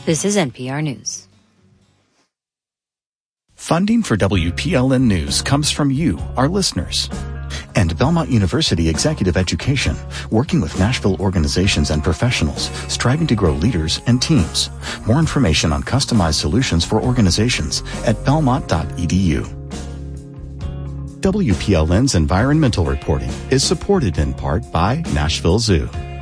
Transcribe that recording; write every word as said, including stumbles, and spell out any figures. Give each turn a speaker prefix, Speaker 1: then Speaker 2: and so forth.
Speaker 1: This is N P R News.
Speaker 2: Funding for W P L N News comes from you, our listeners. And Belmont University Executive Education, working with Nashville organizations and professionals, striving to grow leaders and teams. More information on customized solutions for organizations at belmont dot e d u. W P L N's environmental reporting is supported in part by Nashville Zoo.